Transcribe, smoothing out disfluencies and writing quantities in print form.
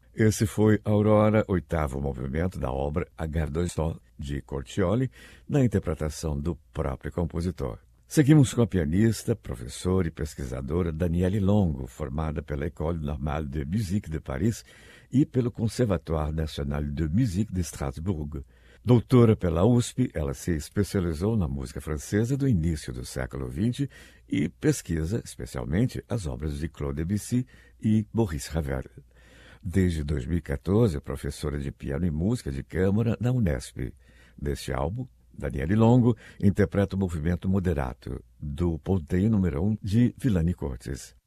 Esse foi Aurora, oitavo movimento da obra A Gare de Sol, de Cortioli, na interpretação do próprio compositor. Seguimos com a pianista, professora e pesquisadora Daniele Longo, formada pela École Normale de Musique de Paris e pelo Conservatoire National de Musique de Strasbourg. Doutora pela USP, ela se especializou na música francesa do início do século XX e pesquisa, especialmente, as obras de Claude Debussy e Maurice Ravel. Desde 2014, é professora de piano e música de câmara na Unesp. Neste álbum, Daniele Longo interpreta o movimento moderato do Ponteio número 1 de Villani Cortes.